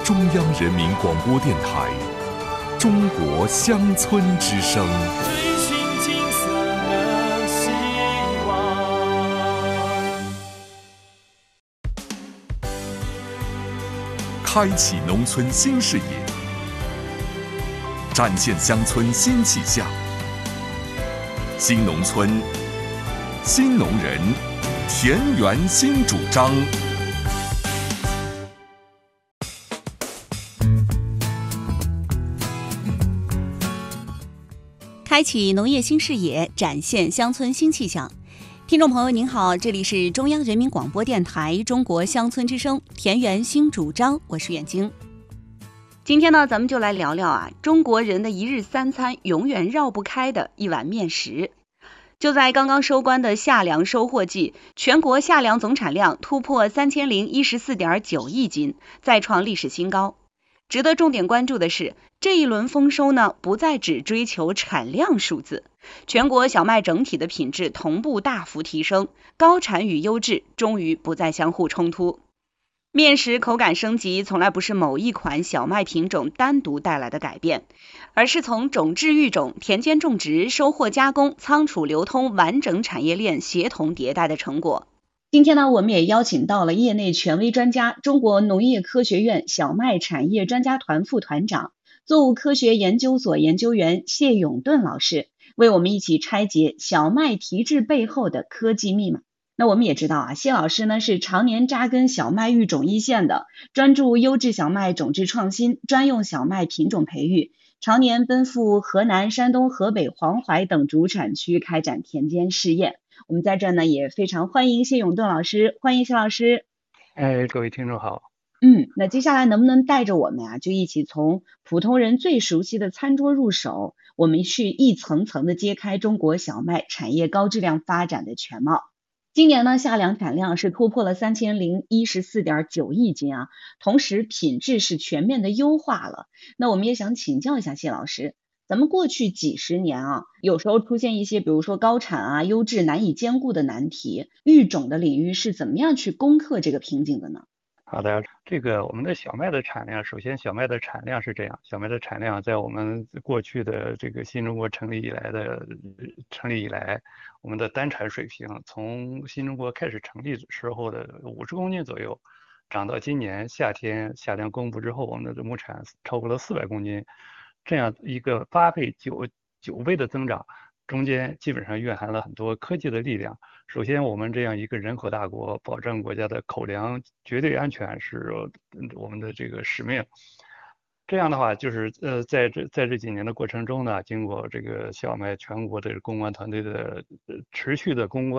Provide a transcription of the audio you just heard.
中央人民广播电台中国乡村之声。 追寻金色的希望。 开启农村新视野，展现乡村新气象。新农村，新农人，田园新主张。 开启农业新视野，展现乡村新气象。听众朋友您好，这里是中央人民广播电台中国乡村之声田园新主张，我是远晶。今天呢，咱们就来聊聊中国人的一日三餐永远绕不开的一碗面食。就在刚刚收官的夏粮收获季，全国夏粮总产量突破3014.9亿斤，再创历史新高。值得重点关注的是，这一轮丰收呢，不再只追求产量数字，全国小麦整体的品质同步大幅提升，高产与优质终于不再相互冲突。面食口感升级从来不是某一款小麦品种单独带来的改变，而是从种质育种、田间种植、收获加工、仓储流通完整产业链协同迭代的成果。今天呢，我们也邀请到了业内权威专家、中国农业科学院小麦产业专家团副团长、作物科学研究所研究员谢永顿老师，为我们一起拆解小麦提质背后的科技密码。那我们也知道谢老师呢是常年扎根小麦育种一线的，专注优质小麦种质创新、专用小麦品种培育，常年奔赴河南、山东、河北、黄淮等主产区开展田间试验。我们在这呢也非常欢迎谢永顿老师，欢迎谢老师。 各位听众好。 那接下来能不能带着我们就一起从普通人最熟悉的餐桌入手，我们去一层层的揭开中国小麦产业高质量发展的全貌。今年呢，夏粮产量是突破了3014.9亿斤同时品质是全面的优化了。那我们也想请教一下谢老师，咱们过去几十年有时候出现一些比如说高产优质难以兼顾的难题，育种的领域是怎么样去攻克这个瓶颈的呢？ 好的，我们的小麦的产量，首先小麦的产量是这样，小麦的产量在我们过去的这个新中国成立以来，我们的单产水平从新中国开始成立时候的50公斤左右，涨到今年夏天夏粮公布之后，我们的亩产超过了400公斤，这样一个8倍、9倍的增长，中间基本上蕴含了很多科技的力量。首先，我们这样一个人口大国，保障国家的口粮绝对安全是我们的这个使命。这样的话，就是在这几年的过程中呢，经过这个小麦全国的公关团队的持续的公关。